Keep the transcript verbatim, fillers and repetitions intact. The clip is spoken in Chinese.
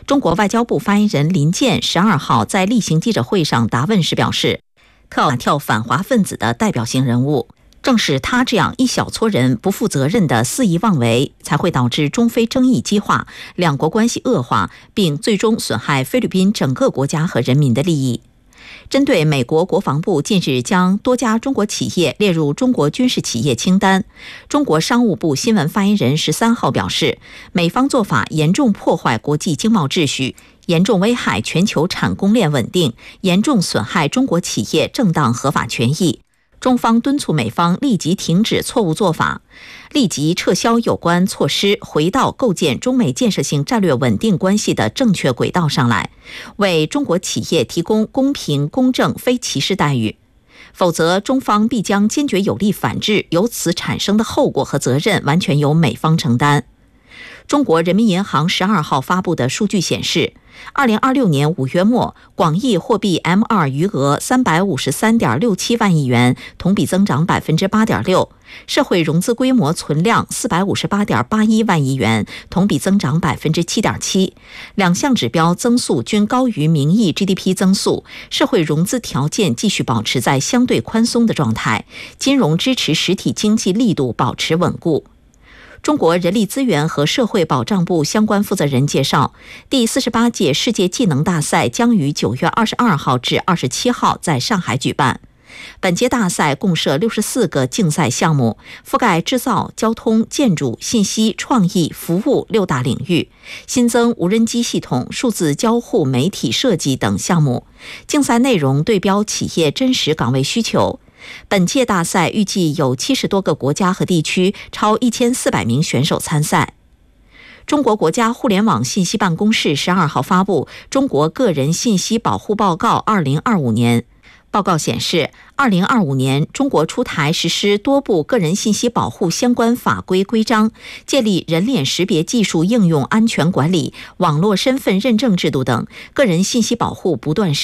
中国外交部发言人林健十二号在例行记者会上答问时表示，特朗普跳反华分子的代表性人物，正是他这样一小撮人不负责任的肆意妄为，才会导致中非争议激化，两国关系恶化，并最终损害菲律宾整个国家和人民的利益。针对美国国防部近日将多家中国企业列入中国军事企业清单，中国商务部新闻发言人十三号表示，美方做法严重破坏国际经贸秩序，严重危害全球产供链稳定，严重损害中国企业正当合法权益。中方敦促美方立即停止错误做法，立即撤销有关措施，回到构建中美建设性战略稳定关系的正确轨道上来，为中国企业提供公平、公正、非歧视待遇。否则，中方必将坚决有力反制，由此产生的后果和责任完全由美方承担。中国人民银行十二号发布的数据显示，二零二六年五月末，广义货币 M 二 余额三百五十三点六七万亿元，同比增长百分之八点六；社会融资规模存量四百五十八点八一万亿元，同比增长百分之七点七。两项指标增速均高于名义 G D P 增速，社会融资条件继续保持在相对宽松的状态，金融支持实体经济力度保持稳固。中国人力资源和社会保障部相关负责人介绍，第四十八届世界技能大赛将于九月二十二号至二十七号在上海举办。本届大赛共设六十四个竞赛项目，覆盖制造、交通、建筑、信息、创意、服务六大领域，新增无人机系统、数字交互、媒体设计等项目。竞赛内容对标企业真实岗位需求。本届大赛预计有七十多个国家和地区，超一千四百名选手参赛。中国国家互联网信息办公室十二号发布《中国个人信息保护报告二零二五年》。报告显示，二零二五年中国出台实施多部个人信息保护相关法规规章，建立人脸识别技术应用安全管理、网络身份认证制度等，个人信息保护不断